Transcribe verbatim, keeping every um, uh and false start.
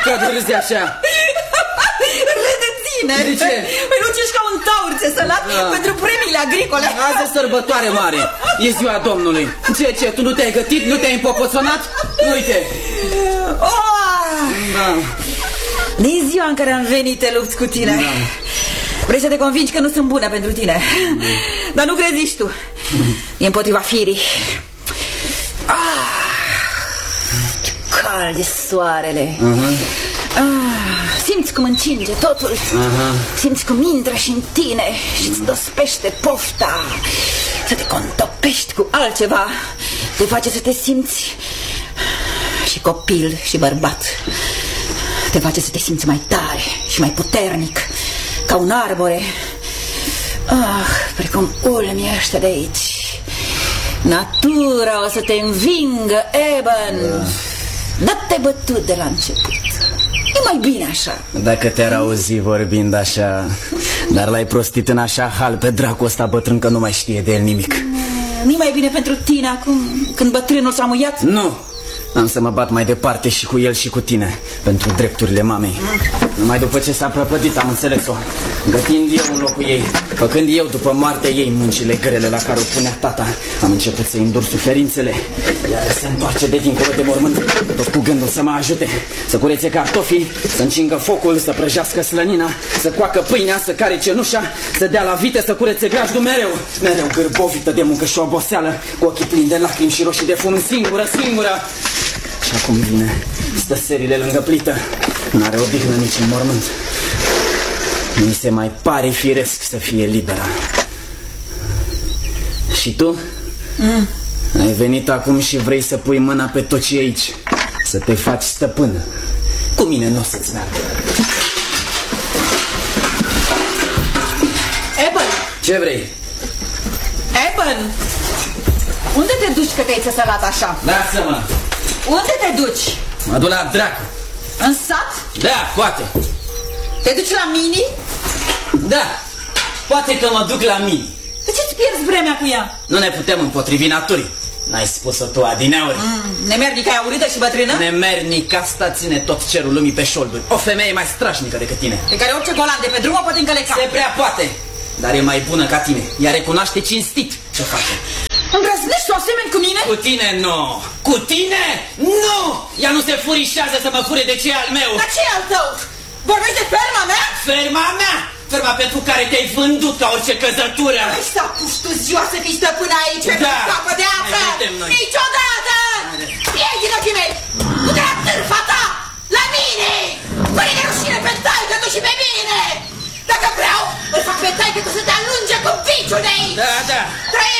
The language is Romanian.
apucat de râs de așa? Râde ține. De ce? Păi nu ce-și ca un taur țesălat da. pentru premiile agricole. Azi e sărbătoare mare. E ziua Domnului. Ce, ce, tu nu te-ai gătit? Nu te-ai împopoțonat? Uite. Oh! Da. De ziua în care am venit te lupți cu tine. Da. Vrei să te convingi că nu sunt bună pentru tine. mm. Dar nu crezi nici tu. mm. E împotriva firii. Ah, ce cald e soarele. uh-huh. ah, Simți cum încinge totul. uh-huh. Simți cum intră și în tine și îți dospește pofta să te contopești cu altceva. Te face să te simți și copil și bărbat. Te face să te simți mai tare și mai puternic, ca un arbore. Ah, precum ulmii ăștia de aici. Natura o să te învingă, Eben. Dă-te bătut de la început. E mai bine așa. Dacă te-ar auzi vorbind așa. Dar l-ai prostit în așa hal pe dracul ăsta bătrân că nu mai știe de el nimic. Nu-i mai bine pentru tine acum, când bătrânul s-a muiat? Nu. Am să mă bat mai departe și cu el și cu tine pentru drepturile mamei. Numai după ce s-a prăpădit am înțeles-o, gătind eu în locul ei, făcând eu după moartea ei muncile grele la care o punea tata. Am început să-i îndur suferințele, iar se întoarce de dincolo de mormânt, tot cu gândul să mă ajute, să curețe cartofii, să încingă focul, să prăjească slănina, să coacă pâinea, să care cenușa, să dea la vite, să curețe grajdul mereu, mereu gârbovită de muncă și oboseală, cu ochii plini de lacrimi și roșii de fum, singură, singură. Și acum vine, stă serile lângă plită, n-are odihnă nici în mormânt. Mi se mai pare firesc să fie liberă. Și tu? Mm. Ai venit acum și vrei să pui mâna pe tot ce e aici, să te faci stăpână. Cu mine nu o să-ți meargă. Eben! Ce vrei? Eben! Unde te duci că te-ai țesălat așa? Lasă-mă! Unde te duci? Mă duc la dracu. În sat? Da, poate. Te duci la mini? Da, poate că mă duc la mini. De ce-ți pierzi vremea cu ea? Nu ne putem împotrivi naturii. N-ai spus-o tu, adineauri. mm, Nemernica e aurită și bătrână? Nemernica, asta ține tot cerul lumii pe șolduri. O femeie mai strașnică decât tine, pe care orice golan de pe drum o poate încăleca. Se prea poate, dar e mai bună ca tine. Ea recunoaște cinstit ce face. Îndrăznești o asemeni cu mine? Cu tine nu. Cu tine nu. Ea nu se furișează să mă fure de ce e al meu. Dar ce e al tău? Vorbești de ferma mea? Ferma mea? Ferma pentru care te-ai vândut ca orice căzătură. Ai să apuci tu ziua să fii stăpână aici, pe da. capă de apă. Niciodată! Iei din ochii mei! Du-te la târfa ta! La mine! Fără de rușine pe taică tu și pe mine! Dacă vreau, îl fac pe taică tu să te alunge cu piciul de aici! Da, da. Trăiește!